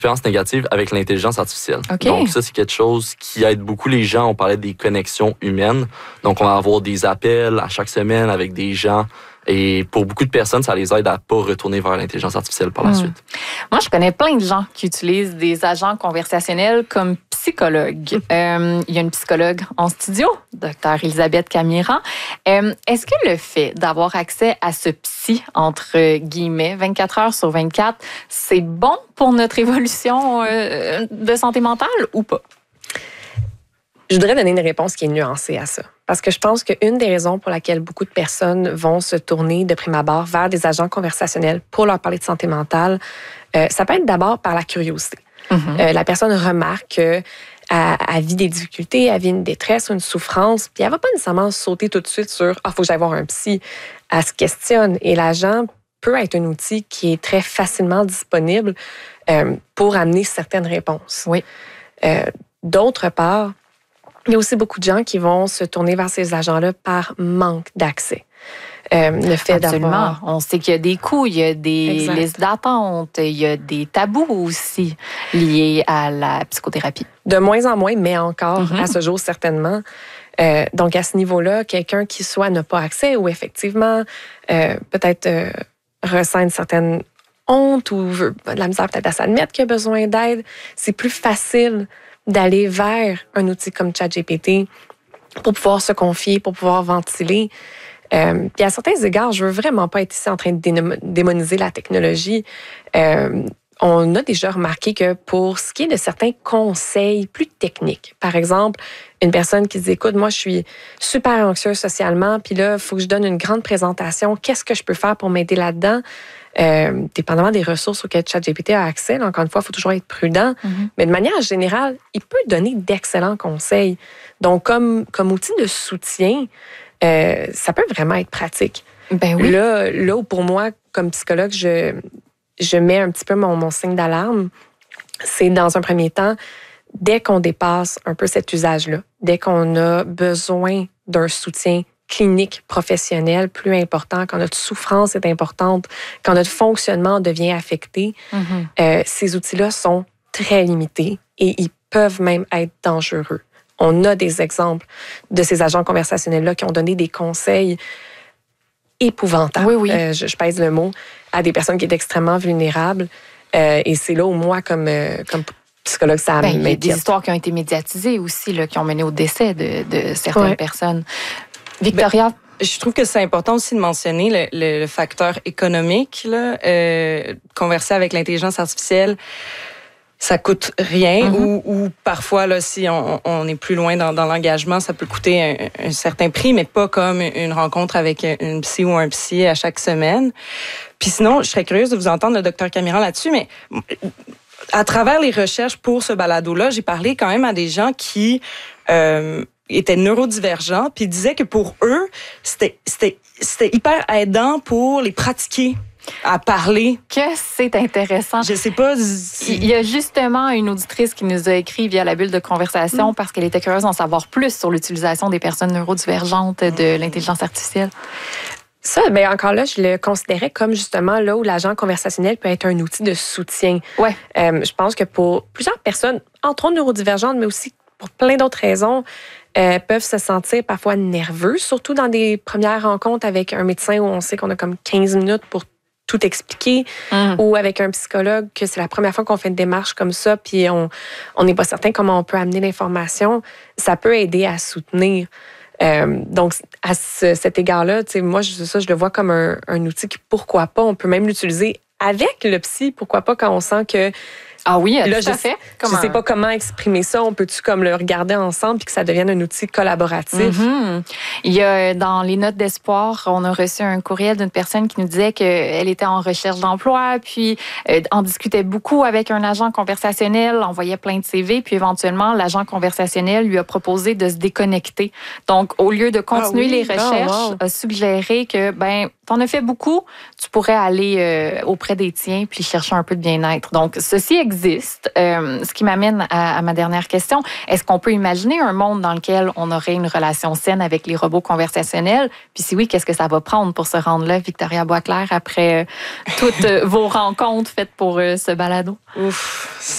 Expérience négative avec l'intelligence artificielle. OK. Donc, ça, c'est quelque chose qui aide beaucoup les gens. On parlait des connexions humaines. Donc, on va avoir des appels à chaque semaine avec des gens. Et pour beaucoup de personnes, ça les aide à pas retourner vers l'intelligence artificielle par la suite. Moi, je connais plein de gens qui utilisent des agents conversationnels comme psychologues. Il y a une psychologue en studio, Dr. Elisabeth Camiran. Est-ce que le fait d'avoir accès à ce psy, entre guillemets, 24 heures sur 24, c'est bon pour notre évolution de santé mentale ou pas? Je voudrais donner une réponse qui est nuancée à ça. Parce que je pense qu'une des raisons pour laquelle beaucoup de personnes vont se tourner de prime abord vers des agents conversationnels pour leur parler de santé mentale, ça peut être d'abord par la curiosité. La personne remarque qu'elle vit des difficultés, elle vit une détresse ou une souffrance, puis elle ne va pas nécessairement sauter tout de suite sur « Ah, il faut que j'aille voir un psy ». Elle se questionne et l'agent peut être un outil qui est très facilement disponible pour amener certaines réponses. Oui. D'autre part, il y a aussi beaucoup de gens qui vont se tourner vers ces agents-là par manque d'accès. Le fait Absolument. d'avoir... On sait qu'il y a des coûts, il y a des listes d'attente, il y a des tabous aussi liés à la psychothérapie. De moins en moins, mais encore à ce jour certainement. Donc, à ce niveau-là, quelqu'un qui soit n'a pas accès ou effectivement peut-être ressent une certaine honte ou de la misère peut-être à s'admettre qu'il a besoin d'aide, c'est plus facile d'aller vers un outil comme ChatGPT pour pouvoir se confier, pour pouvoir ventiler. Puis à certains égards, je veux vraiment pas être ici en train de démoniser la technologie. On a déjà remarqué que pour ce qui est de certains conseils plus techniques, par exemple, une personne qui dit, écoute, moi, je suis super anxieuse socialement, puis là, il faut que je donne une grande présentation. Qu'est-ce que je peux faire pour m'aider là-dedans? Dépendamment des ressources auxquelles ChatGPT a accès, là, encore une fois, il faut toujours être prudent. Mais de manière générale, il peut donner d'excellents conseils. Donc, comme outil de soutien, ça peut vraiment être pratique. Ben oui. Là où pour moi, comme psychologue, je mets un petit peu mon signe d'alarme, c'est dans un premier temps, dès qu'on dépasse un peu cet usage-là, dès qu'on a besoin d'un soutien clinique, professionnel plus important, quand notre souffrance est importante, quand notre fonctionnement devient affecté, ces outils-là sont très limités et ils peuvent même être dangereux. On a des exemples de ces agents conversationnels-là qui ont donné des conseils épouvantables, oui. Je pèse le mot, à des personnes qui étaient extrêmement vulnérables. Et c'est là où moi, comme psychologue, ça m'inquiète. Il y a des histoires qui ont été médiatisées aussi, là, qui ont mené au décès de certaines personnes. Victoria? Je trouve que c'est important aussi de mentionner le facteur économique. Là. Converser avec l'intelligence artificielle, ça coûte rien ou parfois, là, si on est plus loin dans l'engagement, ça peut coûter un certain prix, mais pas comme une rencontre avec une psy ou un psy à chaque semaine. Puis sinon, je serais curieuse de vous entendre, le Dr Camiran, là-dessus, mais à travers les recherches pour ce balado-là, j'ai parlé quand même à des gens qui étaient neurodivergents, puis ils disaient que pour eux, c'était hyper aidant pour les pratiquer à parler. Que c'est intéressant. Je sais pas. Il y a justement une auditrice qui nous a écrit via la bulle de conversation parce qu'elle était curieuse d'en savoir plus sur l'utilisation des personnes neurodivergentes de l'intelligence artificielle. Ça, bien encore là, je le considérais comme justement là où l'agent conversationnel peut être un outil de soutien. Ouais. Je pense que pour plusieurs personnes, entre autres neurodivergentes, mais aussi pour plein d'autres raisons, peuvent se sentir parfois nerveux, surtout dans des premières rencontres avec un médecin où on sait qu'on a comme 15 minutes pour tout expliquer, ou avec un psychologue, que c'est la première fois qu'on fait une démarche comme ça, puis on n'est pas certain comment on peut amener l'information. Ça peut aider à soutenir. Donc, à cet égard-là, moi, je le vois comme un outil qui, pourquoi pas, on peut même l'utiliser avec le psy, pourquoi pas, quand on sent que... Ah oui, là, tout à fait. Je ne sais pas comment exprimer ça. On peut-tu comme le regarder ensemble puis que ça devienne un outil collaboratif? Il y a, dans les notes d'espoir, on a reçu un courriel d'une personne qui nous disait qu'elle était en recherche d'emploi, puis en discutait beaucoup avec un agent conversationnel, envoyait plein de CV, puis éventuellement, l'agent conversationnel lui a proposé de se déconnecter. Donc, au lieu de continuer les recherches, a suggéré que, t'en as fait beaucoup, tu pourrais aller auprès des tiens puis chercher un peu de bien-être. Donc, ceci existe. Ce qui m'amène à ma dernière question. Est-ce qu'on peut imaginer un monde dans lequel on aurait une relation saine avec les robots conversationnels? Puis si oui, qu'est-ce que ça va prendre pour se rendre là, Victoria Boisclair, après toutes vos rencontres faites pour ce balado? Ouf,